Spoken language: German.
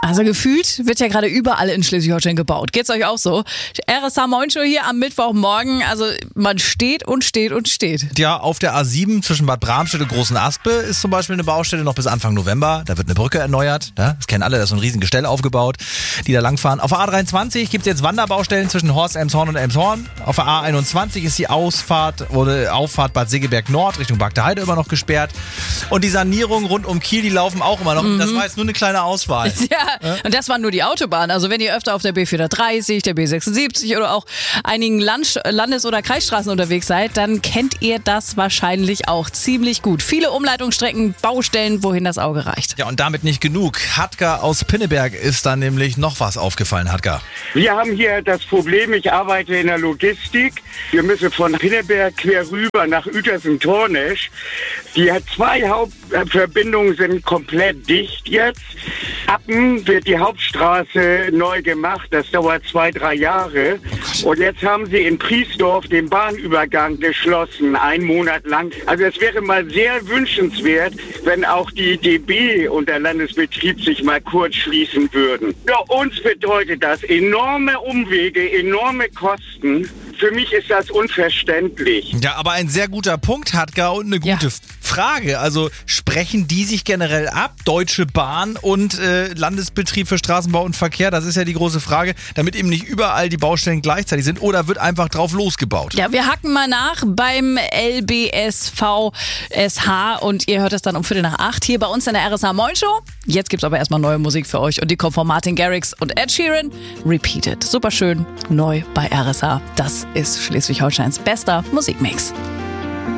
Also gefühlt wird ja gerade überall in Schleswig-Holstein gebaut. Geht's euch auch so? RSH Moin Show hier am Mittwochmorgen. Also man steht und steht und steht. Ja, auf der A7 zwischen Bad Bramstedt und Großen Aspe ist zum Beispiel eine Baustelle noch bis Anfang November. Da wird eine Brücke erneuert. Ja, das kennen alle, da ist so ein riesen Gestell aufgebaut, die da langfahren. Auf der A23 gibt es jetzt Wanderbaustellen zwischen Horst, Elmshorn und Elmshorn. Auf der A21 ist die Auffahrt Bad Segeberg Nord Richtung Bagdeheide immer noch gesperrt. Und die Sanierungen rund um Kiel, die laufen auch immer noch. Das war jetzt nur eine kleine Auswahl. Ja, und das waren nur die Autobahnen. Also wenn ihr öfter auf der B430, der B76 oder auch einigen Landes- oder Kreisstraßen unterwegs seid, dann kennt ihr das wahrscheinlich auch ziemlich gut. Viele Umleitungsstrecken, Baustellen, wohin das Auge reicht. Ja, und damit nicht genug. Hadgar aus Pinneberg ist dann nämlich noch was aufgefallen, Hadgar. Wir haben hier das Problem, ich arbeite in der Logistik. Wir müssen von Pinneberg quer rüber nach Uetersen-Tornesch. Die 2 Hauptverbindungen sind komplett dicht jetzt. Appen wird die Hauptstraße neu gemacht. Das dauert 2-3 Jahre. Und jetzt haben sie in Priesdorf den Bahnübergang geschlossen, 1 Monat lang. Also es wäre mal sehr wünschenswert, wenn auch die DB und der Landesbetrieb sich mal kurz schließen würden. Für uns bedeutet das enorme Umwege, enorme Kosten. Für mich ist das unverständlich. Ja, aber ein sehr guter Punkt, Hadgar, und eine gute Frage. Also sprechen die sich generell ab, Deutsche Bahn und Landesbetrieb für Straßenbau und Verkehr? Das ist ja die große Frage, damit eben nicht überall die Baustellen gleichzeitig sind, oder wird einfach drauf losgebaut? Ja, wir hacken mal nach beim LBSVSH und ihr hört es dann um 7:45 hier bei uns in der RSH Moin Show. Jetzt gibt's aber erstmal neue Musik für euch und die kommt von Martin Garrix und Ed Sheeran. Repeated. Super schön, neu bei RSH. Das ist Schleswig-Holsteins bester Musikmix.